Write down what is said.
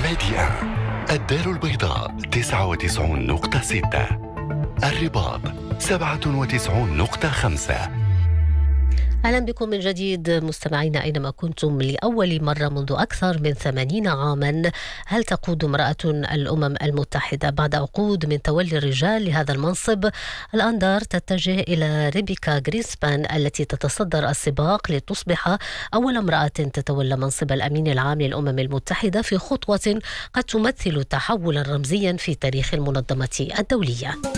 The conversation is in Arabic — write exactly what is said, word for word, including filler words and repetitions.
ميديا الدار البيضاء تسعة وتسعون نقطة ستة، الرباط سبعة وتسعون نقطة خمسة. أهلا بكم من جديد مستمعينا أينما كنتم. لأول مرة منذ أكثر من ثمانين عاما هل تقود امرأة الأمم المتحدة؟ بعد عقود من تولي الرجال لهذا المنصب، الأنظار تتجه إلى ريبيكا غريسبان التي تتصدر السباق لتصبح أول امرأة تتولى منصب الأمين العام للأمم المتحدة في خطوة قد تمثل تحولا رمزيا في تاريخ المنظمة الدولية.